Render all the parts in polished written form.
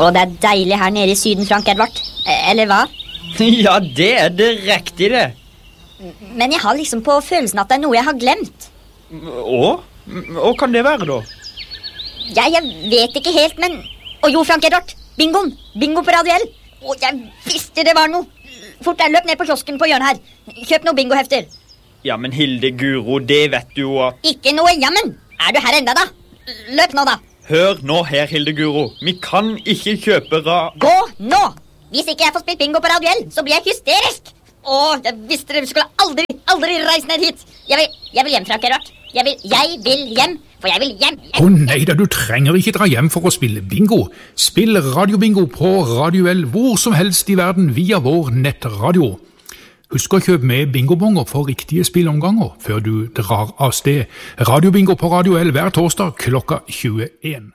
Og det deilig her nede i syden, Frank Edvard. Eller hva? Ja, det direkte det. Men jeg har liksom på følelsen at det noe jeg har glemt. Hva kan det være da? Jeg vet ikke helt, men... jo, Frank Edvard, bingoen. Bingo på Radio L. Jeg visste det var noe. Fort løp ned på kiosken på hjørnet her. Kjøp noen bingohefter. Ja, men Hilde Guro, det vet du jo at... Ikke noe jammen. Er du her enda da? Løp nå da. Hør nå her, Hilde Guro. Vi kan ikke kjøpe Gå nå! Hvis ikke jeg får spilt bingo på Radio L, så blir jeg hysterisk. Jeg visste dere skulle aldri reise ned hit. Jeg vil hjem, Frank Edvard. Jeg vil hjem, for jeg vil hjem. Nei da, du trenger ikke dra hjem for å spille bingo. Spill radiobingo på Radio L hvor som helst i verden via vår nettradio. Husk å kjøpe med bingobonger for riktige spillomganger før du drar av sted. Radiobingo på Radio L hver torsdag klokka 21.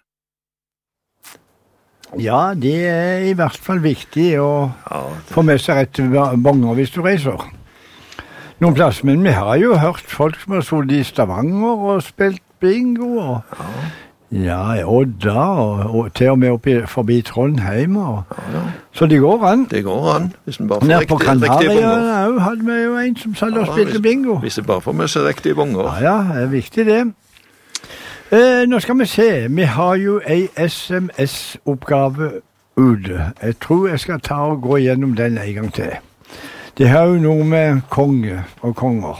Ja, det er i hvert fall viktig å få med seg rett bonger hvis du reiser. Noen plass, men vi har jo hørt folk som har stått i Stavanger og spilt bingo. Og da, og til og med forbi Trondheim. Så det går an. Det går an, hvis man bare får riktige bonger. Nede på Kanariøya hadde vi jo en som satt og spilte bingo. Hvis det bare får med seg riktige bonger. Ja, det er viktig det. Nå skal vi se, vi har jo en SMS-oppgave ute. Jeg tror jeg skal ta og gå gjennom den en gang til. Det har jo noe med konge og konger.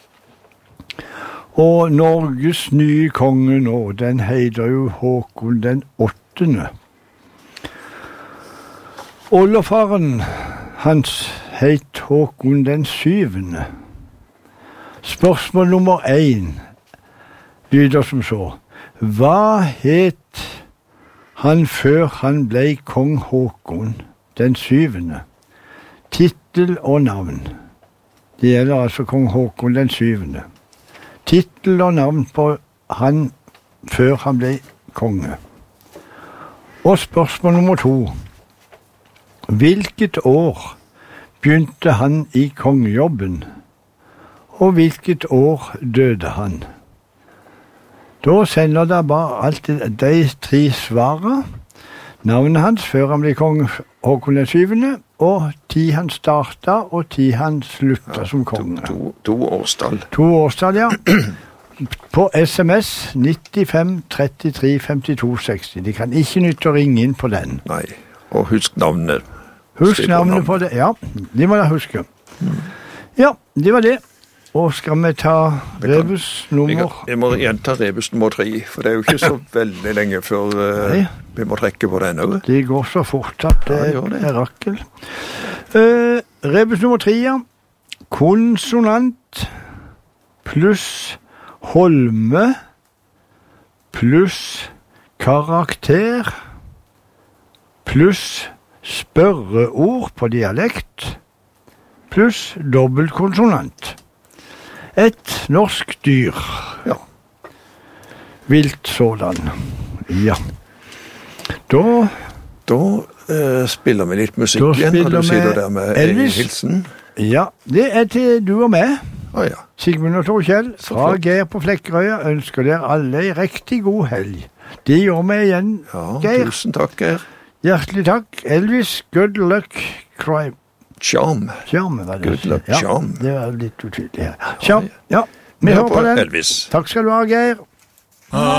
Og Norges nye konge nå, den heter jo Håkon den 8. Oldefaren hans het Håkon den 7. Spørsmål nummer 1 lyder som så. Hva het han før han ble kong Håkon den 7? Titel og navn. Det gjelder altså kong Håkon den 7. Titel og navn på han før han ble konge. Og spørsmål nummer 2. Hvilket år begynte han i kongejobben? Og hvilket år døde han? Da sender det bare alltid de 3 svarene. Navnet hans før han ble kong Håkon den 7. Og tid han startet og tid han sluttet som konge. To årstall. 2 årstall, ja. På SMS 95 33 52 60. De kan ikke nytte å ringe inn på den. Nei, og husk navnet. Husk navnet på det, ja. Det må jeg huske. Ja, det var det. Og skal vi ta rebus nummer... Jeg må gjenta rebus nummer 3, for det er jo ikke så veldig lenge før vi må trekke på den også. Det går så fort at det er rakkel. Rebus nummer 3, ja. Konsonant pluss holme pluss karakter pluss spørreord på dialekt pluss dobbeltkonsonant. Et norsk dyr. Ja. Vilt sådan. Ja. Da spiller vi litt musikk igjen, og du sier det der med Elvis. Hilsen. Ja, det er til du og meg. Ja. Sigmund og Torkjell fra Geir på Flekkerøya ønsker dere alle en riktig god helg. Det gjør vi igjen, Geir. Tusen takk, Geir. Hjertelig takk. Elvis, good luck, crime. Charm. Charm, var det. Good luck, charm. Det var litt utydelig her. Charm, ja. Vi hører på den. Elvis. Takk skal du ha, Geir.